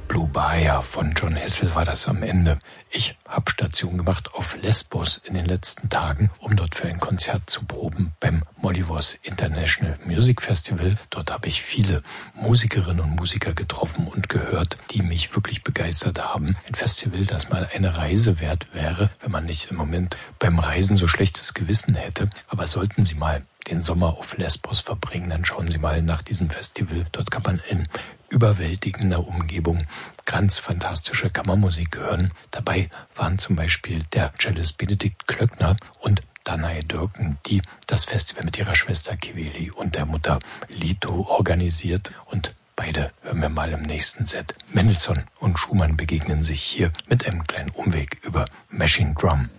Blue Bahia von John Hassel war das am Ende. Ich habe Station gemacht auf Lesbos in den letzten Tagen, um dort für ein Konzert zu proben beim Molivos International Music Festival. Dort habe ich viele Musikerinnen und Musiker getroffen und gehört, die mich wirklich begeistert haben. Ein Festival, das mal eine Reise wert wäre, wenn man nicht im Moment beim Reisen so schlechtes Gewissen hätte. Aber sollten Sie mal den Sommer auf Lesbos verbringen, dann schauen Sie mal nach diesem Festival. Dort kann man in überwältigender Umgebung ganz fantastische Kammermusik hören. Dabei waren zum Beispiel der Cellist Benedikt Klöckner und Danae Dürken, die das Festival mit ihrer Schwester Kiveli und der Mutter Lito organisiert. Und beide hören wir mal im nächsten Set. Mendelssohn und Schumann begegnen sich hier mit einem kleinen Umweg über Machine Drum.